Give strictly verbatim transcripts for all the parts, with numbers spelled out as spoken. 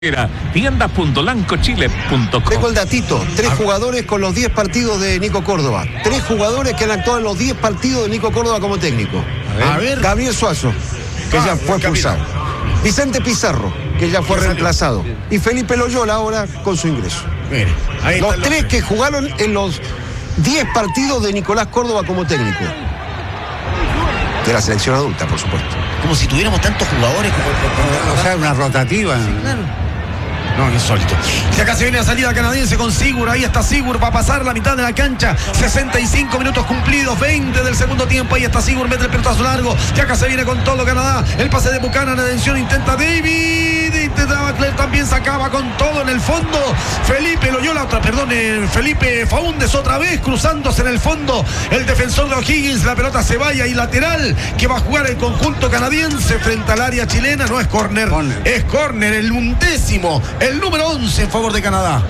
tienda punto lanco chile punto com. Tengo el datito, tres jugadores con los diez partidos de Nico Córdoba. Tres jugadores que han actuado en los diez partidos de Nico Córdoba como técnico. A ver. A ver. Gabriel Suazo, que ah, ya fue expulsado. Vicente Pizarro, que ya fue reemplazado. Y Felipe Loyola ahora con su ingreso. Mire, ahí los tres los... que jugaron en los diez partidos de Nicolás Córdoba como técnico. De la selección adulta, por supuesto. Como si tuviéramos tantos jugadores como... como... O sea, una rotativa. Sí, claro. No, insólito. Y acá se viene la salida canadiense con Sigur. Ahí está Sigur, va a pasar la mitad de la cancha. sesenta y cinco minutos cumplidos, veinte del segundo tiempo. Ahí está Sigur, mete el pelotazo largo. Y acá se viene con todo Canadá. El pase de Buchanan, atención, intenta David. Intentaba Claire, también sacaba con todo en el fondo. Felipe Loyola, otra, perdón, eh, Felipe Faúndez otra vez cruzándose en el fondo. El defensor de O'Higgins, la pelota se vaya y lateral que va a jugar el conjunto canadiense frente al área chilena. No es córner, es córner, el undécimo. El número once en favor de Canadá.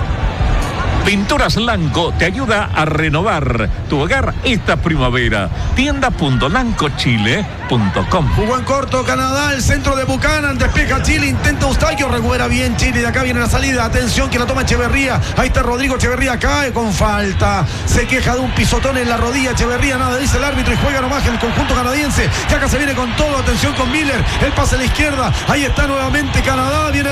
Pinturas Lanco te ayuda a renovar tu hogar esta primavera. tienda punto lanco chile punto com. Jugó en corto Canadá, el centro de Buchanan, despeja Chile, intenta Eustaquio, recupera bien Chile, de acá viene la salida, atención que la toma Echeverría, ahí está Rodrigo Echeverría, cae con falta, se queja de un pisotón en la rodilla Echeverría, nada dice el árbitro y juega nomás en el conjunto canadiense, que acá se viene con todo, atención con Miller, el pase a la izquierda, ahí está nuevamente Canadá, viene el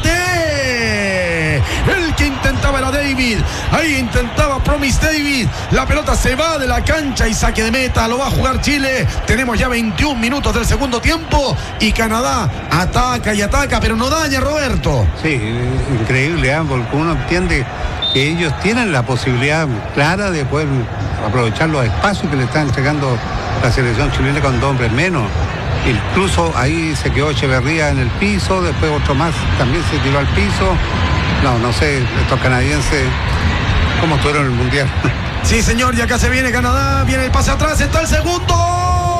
remate, el que intentaba era David, ahí intentaba Promise David, la pelota se va de la cancha y saque de meta, lo va a jugar Chile, tenemos ya veintiún minutos del segundo tiempo y Canadá ataca y ataca, pero no daña, Roberto. Sí, increíble, ¿eh? Porque uno entiende que ellos tienen la posibilidad clara de poder aprovechar los espacios que le está entregando la selección chilena con dos hombres menos. Incluso ahí se quedó Echeverría en el piso, después otro más también se tiró al piso. No, no sé, estos canadienses, ¿cómo estuvieron en el Mundial? Sí, señor, y acá se viene Canadá, viene el pase atrás, está el segundo.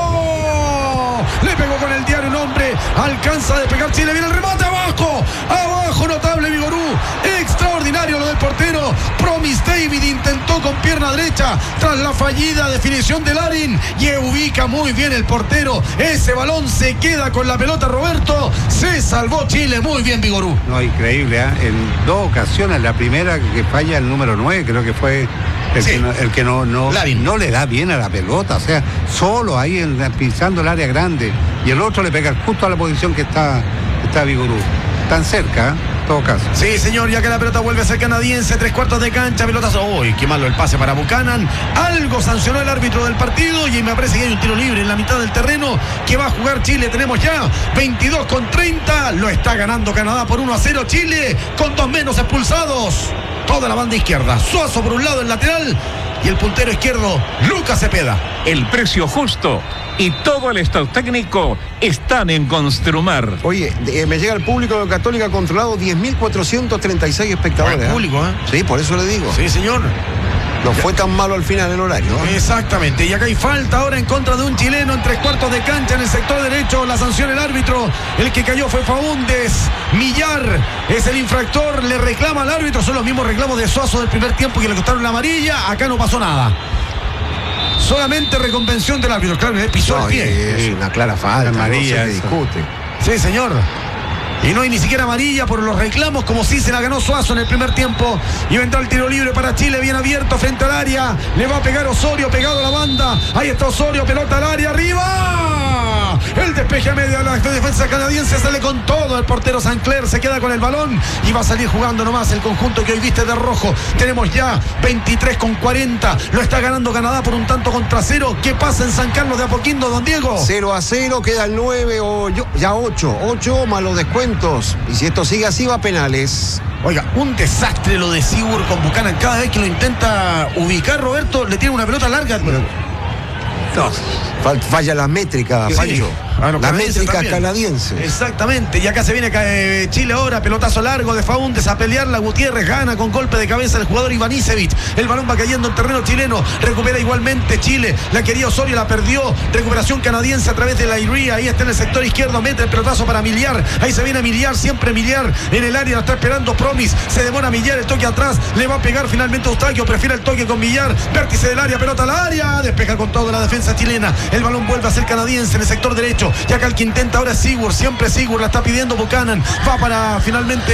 Le pegó con el diario un hombre, alcanza a despegar Chile, viene el remate abajo, abajo, notable Vigorú, extraordinario lo del portero, Promise David intentó con pierna derecha, tras la fallida definición de Larin, y ubica muy bien el portero, ese balón se queda con la pelota, Roberto, se salvó Chile, muy bien Vigorú. No, increíble, ¿eh? En dos ocasiones, la primera que falla el número nueve, creo que fue... El, sí. que, no, el que no, no, no le da bien a la pelota, o sea, solo ahí en, pisando el área grande, y el otro le pega justo a la posición que está, está Vigorú, tan cerca, ¿eh? En todo caso. Sí, señor, ya que la pelota vuelve a ser canadiense, tres cuartos de cancha, pelotazo, uy, qué malo el pase para Buchanan, algo sancionó el árbitro del partido, y me parece que hay un tiro libre en la mitad del terreno, que va a jugar Chile, tenemos ya veintidós con treinta, lo está ganando Canadá por uno a cero, Chile, con dos menos expulsados. Toda la banda izquierda, Suazo por un lado, el lateral, y el puntero izquierdo, Lucas Cepeda. El precio justo y todo el staff técnico están en Construmar. Oye, eh, me llega el público de Católica controlado, diez mil cuatrocientos treinta y seis espectadores. El público, ¿eh? Sí, por eso le digo. Sí, señor. No fue tan malo al final el horario, ¿eh? Exactamente, y acá hay falta ahora en contra de un chileno en tres cuartos de cancha en el sector derecho, la sanción el árbitro, el que cayó fue Faúndez, Millar es el infractor, le reclama al árbitro, son los mismos reclamos de Suazo del primer tiempo que le costaron la amarilla, acá no pasó nada. Solamente reconvención del árbitro, claro, le pisó no, el pie. Es una clara falta, amarilla, no se discute. Sí, señor. Y no hay ni siquiera amarilla por los reclamos, como si se la ganó Suazo en el primer tiempo. Y vendrá el tiro libre para Chile, bien abierto frente al área. Le va a pegar Osorio, pegado a la banda. Ahí está Osorio, pelota al área, arriba. El despeje a media de la defensa canadiense, sale con todo. El portero Sancler se queda con el balón y va a salir jugando nomás el conjunto que hoy viste de rojo. Tenemos ya veintitrés con cuarenta. Lo está ganando Canadá por un tanto contra cero. ¿Qué pasa en San Carlos de Apoquindo, don Diego? cero a cero, queda el nueve o ya ocho. ocho más los descuentos. Y si esto sigue así, va a penales. Oiga, un desastre lo de Sigur con Buchanan. Cada vez que lo intenta ubicar, Roberto, le tiene una pelota larga. Pero... No, falla la métrica, sí, Pancho. Ah, no, la métrica canadiense. Exactamente, y acá se viene eh, Chile ahora, pelotazo largo de Faúndez a pelearla, Gutiérrez gana con golpe de cabeza el jugador Ivanisevic, el balón va cayendo en terreno chileno, recupera igualmente Chile, la quería Osorio, la perdió, recuperación canadiense a través de la Iría, ahí está en el sector izquierdo, mete el pelotazo para Millar, ahí se viene Millar, siempre Millar en el área, la está esperando Promis, se demora Millar, el toque atrás, le va a pegar finalmente Eustaquio, prefiere el toque con Millar, vértice del área, pelota al área, despeja con todo la defensa chilena, el balón vuelve a ser canadiense en el sector derecho, Y acá el que intenta ahora es Sigur, siempre Sigur, la está pidiendo Buchanan. Va para finalmente